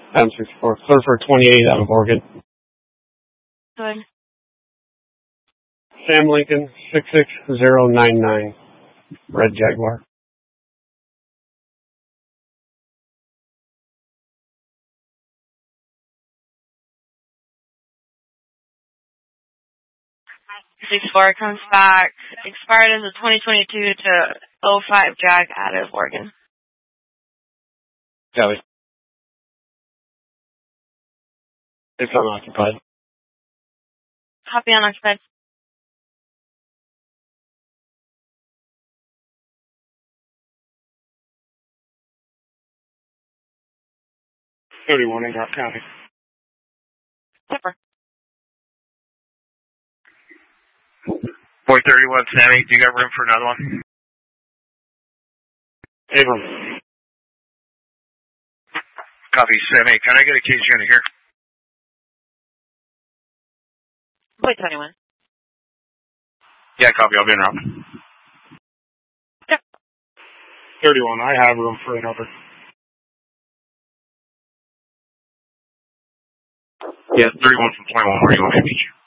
M64. Clear for 28 out of Oregon. Good. Sam Lincoln, 66099. Red Jaguar. Six-4 comes back. Expired as a 2022 to 05 Jag out of Oregon. Kelly. It's unoccupied. Copy unoccupied. $31 in Garp County. Zipper. Boy 31, Sammy, do you got room for another one? Abram. Copy, Sammy. Can I get a case unit here? Boy 21. Yeah, copy. I'll be in route. Yep. 31, I have room for another. Yeah, 31 from 21. Where do you want me to meet you?